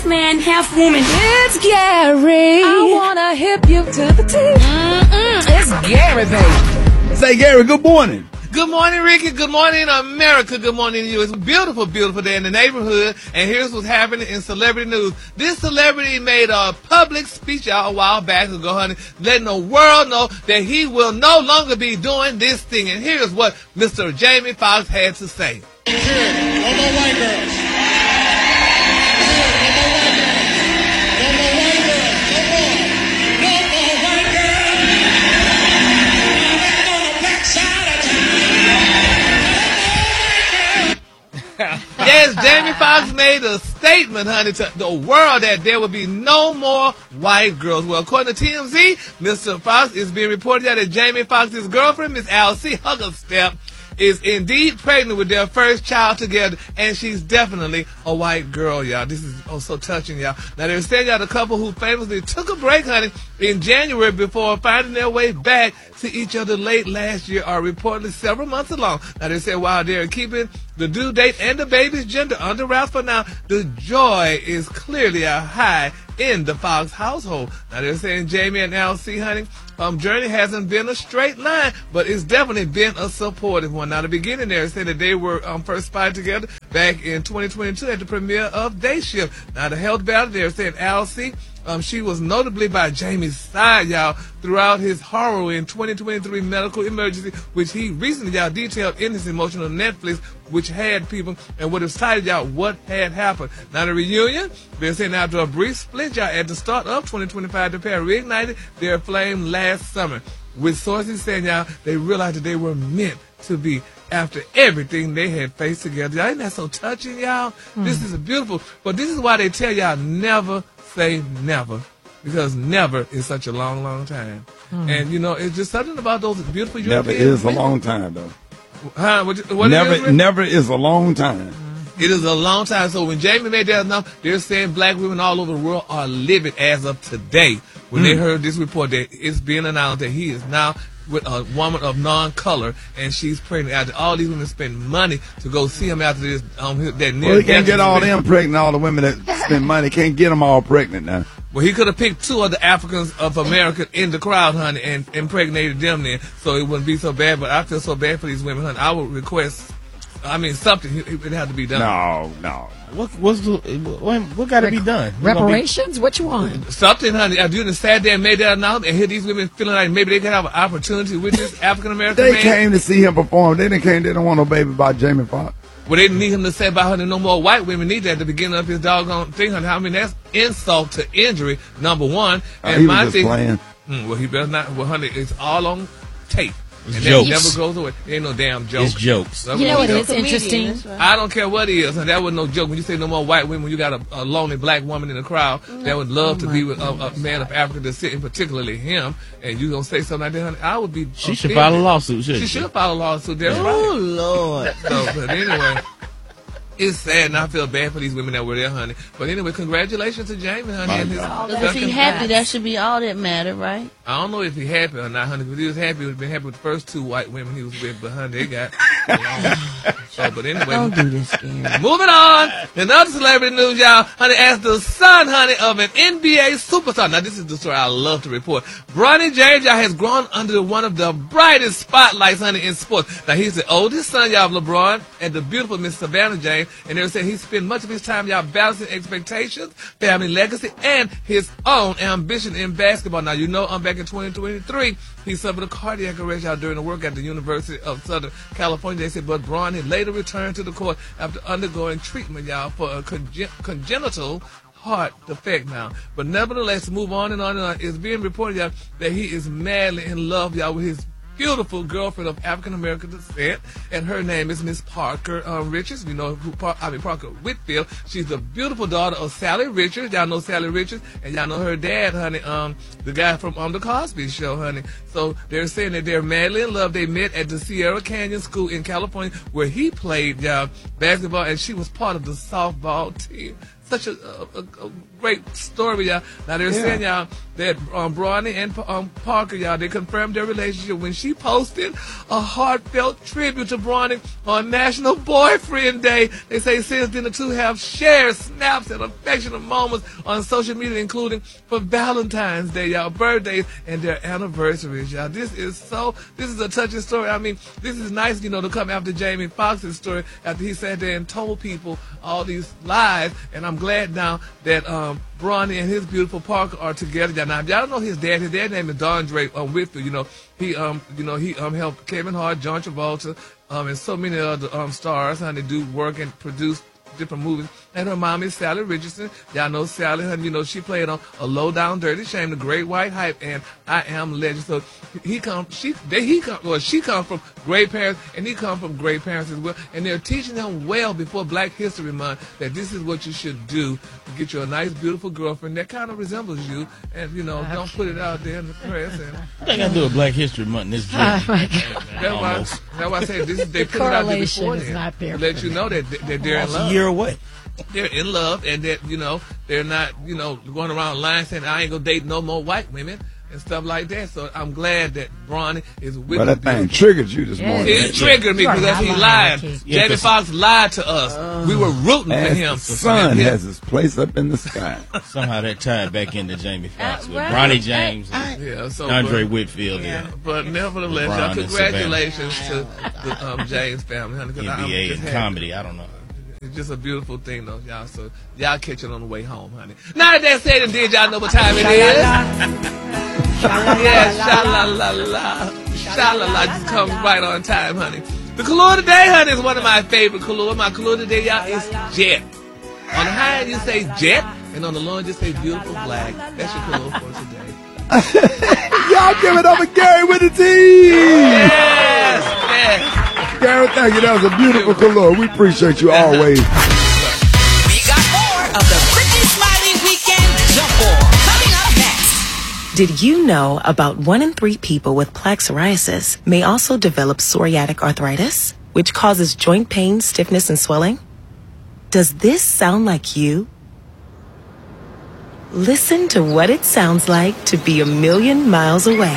man, half woman. It's Gary. I wanna hip you to the T. It's Gary, baby. Say, Gary, good morning. Good morning, Ricky. Good morning, America. Good morning to you. It's a beautiful, beautiful day in the neighborhood. And here's what's happening in celebrity news. This celebrity made a public speech out a while back ago, honey, letting the world know that he will no longer be doing this thing. And here's what Mr. Jamie Foxx had to say. No more white girls. Yes, Jamie Foxx made a statement, honey, to the world that there will be no more white girls. Well, according to TMZ, Mr. Foxx is being reported that Jamie Foxx's girlfriend, Miss Alcee Huggerstep, is indeed pregnant with their first child together, and she's definitely a white girl, y'all. This is so touching, y'all. Now, they're saying y'all the couple who famously took a break, honey, in January before finding their way back to each other late last year are reportedly several months along. Now, they said while they're keeping the due date and the baby's gender under wraps for now, the joy is clearly a high in the Fox household. Now, they're saying Jamie and Alcee, honey, journey hasn't been a straight line, but it's definitely been a supportive one. Now, the beginning there said that they were first spotted together back in 2022 at the premiere of Day Shift. Now, the health battle there said Alcee, she was notably by Jamie's side, y'all, throughout his harrowing 2023 medical emergency, which he recently, y'all, detailed in his emotional Netflix, which had people and would have cited, y'all, what had happened. Now, the reunion, they're saying after a brief split, y'all, at the start of 2025, the pair reignited their flame last summer, with sources saying, y'all, they realized that they were meant to be after everything they had faced together. Y'all, isn't that so touching, y'all? This is beautiful. But this is why they tell y'all never say never, because never is such a long, long time. And, you know, it's just something about those beautiful Never European is a long time, though. Huh? What Never is a long time. It is a long time. So when Jamie made that announcement, they're saying black women all over the world are livid as of today. When they heard this report that it's being announced that he is now with a woman of non-color, and she's pregnant. After all these women spend money to go see him after this, that near. Well, he can't get all them pregnant. All the women that spend money can't get them all pregnant now. Well, he could have picked two of the Africans of America in the crowd, honey, and impregnated them then, so it wouldn't be so bad. But I feel so bad for these women, honey. I would request, something it would have to be done. No. What got to be done? Reparations? What you want? Something, honey. During the sad day, made that announcement, and here these women feeling like maybe they could have an opportunity with this African American man. They came to see him perform. They don't want no baby by Jamie Foxx. Well, they didn't need him to say about honey, no more white women need that at the beginning of his doggone thing, honey. I mean, that's insult to injury, number one. And he my was just thing, playing. Well, he better not. Well, honey, it's all on tape. It's And jokes. that never goes away. It ain't no damn joke. It's jokes. You know what is interesting? I don't care what it is. And that was no joke. When you say no more white women, you got a lonely black woman in the crowd that would love to be with a man of African descent, and particularly him, and you gonna say something like that, honey, I would be She should file a lawsuit, shouldn't She should file a lawsuit. That's right. Oh, Lord. So, but anyway, it's sad, and I feel bad for these women that were there, honey. But anyway, congratulations to Jamie, honey. And his If he happy, that should be all that matter, right? I don't know if he happy or not, honey. If he was happy, he would have been happy with the first two white women he was with, but honey, they got so, but anyway. Don't do this, Gary. Moving on, another celebrity news, y'all, honey, as the son, honey, of an NBA superstar. Now, this is the story I love to report. Bronny James, y'all, has grown under one of the brightest spotlights, honey, in sports. Now, he's the oldest son, y'all, of LeBron and the beautiful Miss Savannah James. And they were saying he spent much of his time, y'all, balancing expectations, family legacy, and his own ambition in basketball. Now, you know, back in 2023, he suffered a cardiac arrest, y'all, during the work at the University of Southern California. They said, but Bron had later returned to the court after undergoing treatment, y'all, for a congenital heart defect now. But nevertheless, move on and on and on. It's being reported, y'all, that he is madly in love, y'all, with his beautiful girlfriend of African American descent, and her name is Miss Parker Richards. We know Parker Whitfield. She's the beautiful daughter of Sally Richards. Y'all know Sally Richards, and y'all know her dad, honey, the guy from the Cosby Show, honey. So they're saying that they're madly in love. They met at the Sierra Canyon School in California, where he played basketball, and she was part of the softball team. such a great story, y'all. Now they're saying, y'all, that Bronny and Parker, y'all, they confirmed their relationship when she posted a heartfelt tribute to Bronny on National Boyfriend Day. They say since then the two have shared snaps and affectionate moments on social media, including for Valentine's Day, y'all, birthdays, and their anniversaries, y'all. This is a touching story. I mean, this is nice, you know, to come after Jamie Foxx's story after he sat there and told people all these lies, and I'm glad now that Bronny and his beautiful Parker are together. Now, if y'all don't know his dad name is Dondre Whitfield. You know, he helped Kevin Hart, John Travolta, and so many other stars, honey, do work and produce different movies. And her mom is Sally Richardson. Y'all know Sally, honey, you know, she played on A Low Down Dirty Shame, The Great White Hype, and I Am Legend. So she comes from great parents, and he comes from great parents as well. And they're teaching him well before Black History Month that this is what you should do to get you a nice, beautiful girlfriend that kind of resembles you, and, you know, don't put it out there in the press. And they got to do a Black History Month in this dream. That's why I say they put it out there before then to let you know that they're in love. A year away. They're in love, and that, you know, they're not, you know, going around lying saying I ain't gonna date no more white women and stuff like that. So I'm glad that Bronny is with me. Well, that thing triggered you this morning. It triggered me because he lied. Jamie Foxx lied to us. We were rooting for him. The sun has his place up in the sky. Somehow that tied back into Jamie Foxx with Bronny James and Andre Whitfield. Yeah, but nevertheless, y'all, congratulations to the James family, honey. NBA and comedy, I don't know. It's just a beautiful thing, though, y'all. So y'all catch it on the way home, honey. Now that that's said and did, y'all know what time it is? Yeah, sha-la-la-la. Sha-la-la just comes right on time, honey. The color today, honey, is one of my favorite colors. My color today, y'all, is jet. On the high end, you say jet, and on the low end, you say beautiful black. That's your color for today. Y'all give it up for Gary with the team. Yes. Gary, thank you. That was a beautiful color. We appreciate you always. We got more of the Ricky Smiley Weekend Jump Ball coming up next. Did you know about 1 in 3 people with plaque psoriasis may also develop psoriatic arthritis, which causes joint pain, stiffness, and swelling? Does this sound like you? Listen to what it sounds like to be a million miles away.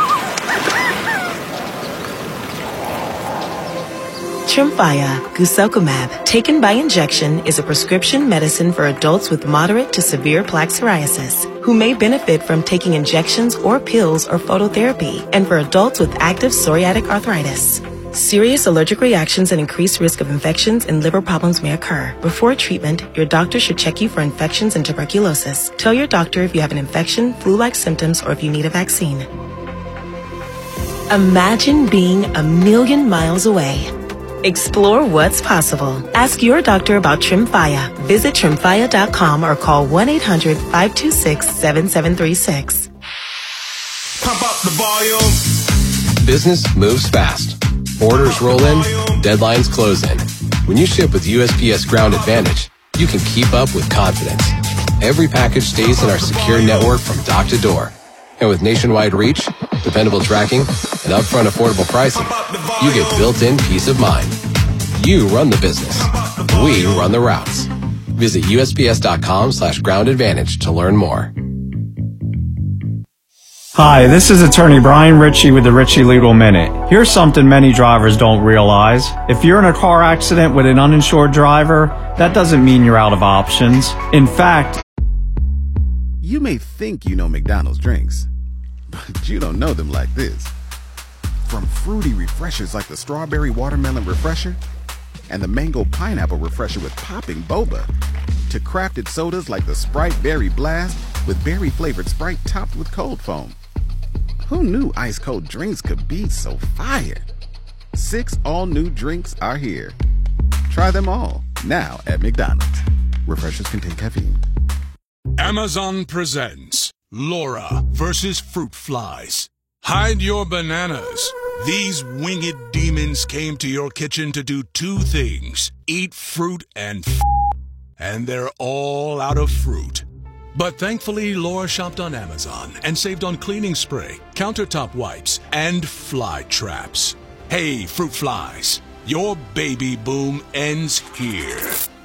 Tremfya guselkumab, taken by injection, is a prescription medicine for adults with moderate to severe plaque psoriasis who may benefit from taking injections or pills or phototherapy, and for adults with active psoriatic arthritis. Serious allergic reactions and increased risk of infections and liver problems may occur. Before treatment, your doctor should check you for infections and tuberculosis. Tell your doctor if you have an infection, flu-like symptoms, or if you need a vaccine. Imagine being a million miles away. Explore what's possible. Ask your doctor about Tremfya. Visit Tremfya.com or call 1-800-526-7736. Pump up the volume. Business moves fast. Orders roll in, deadlines close in. When you ship with USPS Ground Advantage, you can keep up with confidence. Every package stays in our secure network from dock to door. And with nationwide reach, dependable tracking, and upfront affordable pricing, you get built-in peace of mind. You run the business. We run the routes. Visit USPS.com/Ground Advantage to learn more. Hi, this is attorney Brian Ritchie with the Ritchie Legal Minute. Here's something many drivers don't realize. If you're in a car accident with an uninsured driver, that doesn't mean you're out of options. In fact, you may think you know McDonald's drinks, but you don't know them like this. From fruity refreshers like the Strawberry Watermelon Refresher and the Mango Pineapple Refresher with popping boba, to crafted sodas like the Sprite Berry Blast with berry-flavored Sprite topped with cold foam. Who knew ice-cold drinks could be so fire? 6 all-new drinks are here. Try them all, now at McDonald's. Refreshers contain caffeine. Amazon presents Laura versus Fruit Flies. Hide your bananas. These winged demons came to your kitchen to do 2 things: eat fruit and they're all out of fruit. But thankfully, Laura shopped on Amazon and saved on cleaning spray, countertop wipes, and fly traps. Hey, fruit flies, your baby boom ends here.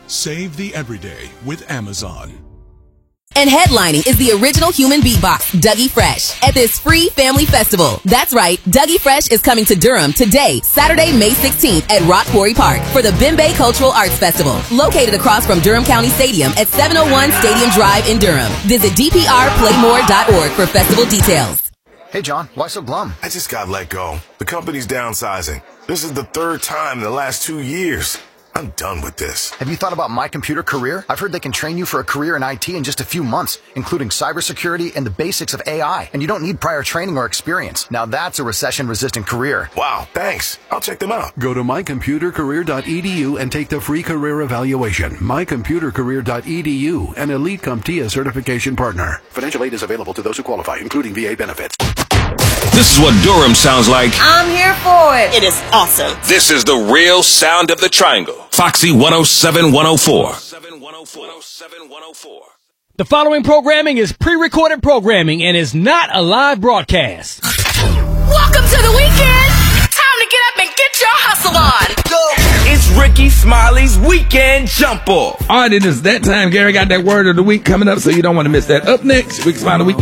Save the everyday with Amazon. And headlining is the original human beatbox, Dougie Fresh, at this free family festival. That's right, Dougie Fresh is coming to Durham today, Saturday, May 16th at Rock Quarry Park for the Bimbe Cultural Arts Festival, located across from Durham County Stadium at 701 Stadium Drive in Durham. Visit dprplaymore.org for festival details. Hey, John, why so glum? I just got let go. The company's downsizing. This is the third time in the last 2 years. I'm done with this. Have you thought about My Computer Career? I've heard they can train you for a career in IT in just a few months, including cybersecurity and the basics of AI. And you don't need prior training or experience. Now that's a recession-resistant career. Wow, thanks. I'll check them out. Go to mycomputercareer.edu and take the free career evaluation. mycomputercareer.edu, an Elite CompTIA certification partner. Financial aid is available to those who qualify, including VA benefits. This is what Durham sounds like. I'm here for it. It is awesome. This is the real sound of the Triangle. Foxy 107 104. The following programming is pre-recorded programming and is not a live broadcast. Welcome to the weekend. Time to get up and get your hustle on. Go. It's Ricky Smiley's Weekend Jump Off. All right, it is that time. Gary got that word of the week coming up, so you don't want to miss that. Up next, Ricky Smiley Weekend.